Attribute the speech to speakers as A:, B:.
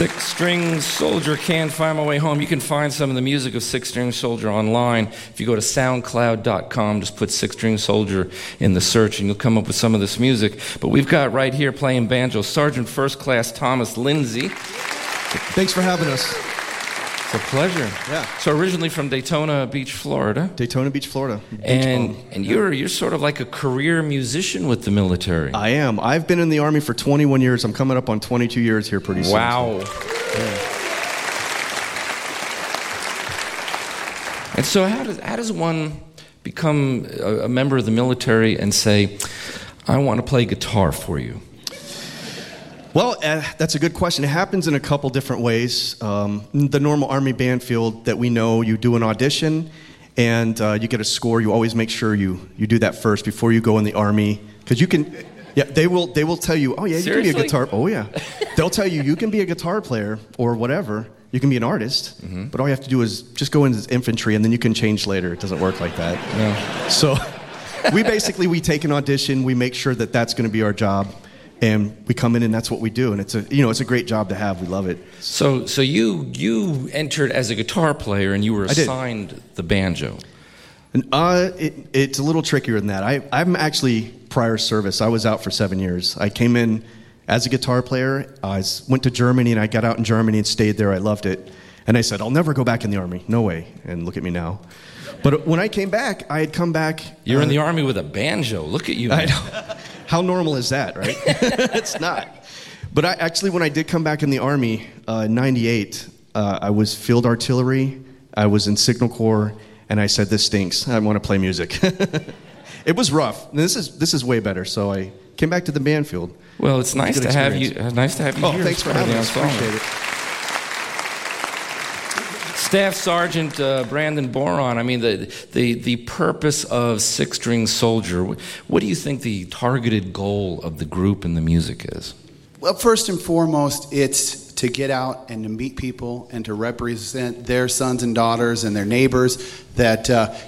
A: Six String Soldier, Can't Find My Way Home. You can find some of the music of Six String Soldier online. If you go to soundcloud.com, just put Six String Soldier in the search and you'll come up with some of this music. But we've got right here playing banjo, Sergeant First Class Thomas Lindsay.
B: Thanks for having us.
A: It's a pleasure.
B: Yeah.
A: So originally from Daytona Beach, Florida.
B: Daytona Beach, Florida.
A: And you're sort of like a career musician with the military.
B: I am. I've been in the Army for 21 years. I'm coming up on 22 years here pretty soon.
A: Wow.
B: So, yeah.
A: And so how does one become a member of the military and say, I want to play guitar for you?
B: Well, that's a good question. It happens in a couple different ways. The normal Army band field that we know, you do an audition and you get a score. You always make sure you do that first before you go in the Army. Because you can, yeah, they will tell you, oh yeah,
A: Seriously?
B: You can be a guitar, oh yeah. They'll tell you can be a guitar player or whatever. You can be an artist, but all you have to do is just go into infantry and then you can change later. It doesn't work like that.
A: No.
B: So we take an audition, we make sure that that's going to be our job. And we come in and that's what we do, and it's a great job to have. We love it.
A: So you entered as a guitar player, and you were assigned the banjo.
B: It's a little trickier than that. I'm actually prior service. I was out for 7 years. I came in as a guitar player. I went to Germany, and I got out in Germany and stayed there. I loved it, and I said, I'll never go back in the Army. No way. And look at me now. But when I came back, I had come back.
A: You're in the Army with a banjo. Look at you.
B: I know. How normal is that, right? It's not. But when I did come back in the Army in 98, I was field artillery, I was in Signal Corps, and I said, this stinks. I want to play music. It was rough. This is way better, so I came back to the band field.
A: Well, it's nice to have you. Nice to have you here.
B: Thanks for having us. Appreciate it.
A: Staff Sergeant Brandon Boron, I mean, the purpose of Six String Soldier, what do you think the targeted goal of the group and the music is?
C: Well, first and foremost, it's to get out and to meet people and to represent their sons and daughters and their neighbors that